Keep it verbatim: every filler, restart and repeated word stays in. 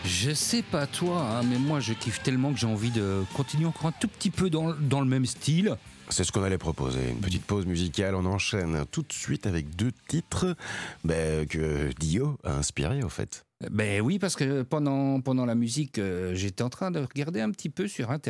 Je sais pas toi, hein, mais moi je kiffe tellement que j'ai envie de continuer encore un tout petit peu dans, dans le même style. C'est ce qu'on allait proposer, une petite pause musicale, on enchaîne tout de suite avec deux titres ben, que Dio a inspirés au fait. Ben oui, parce que pendant, pendant la musique, euh, j'étais en train de regarder un petit peu sur Internet.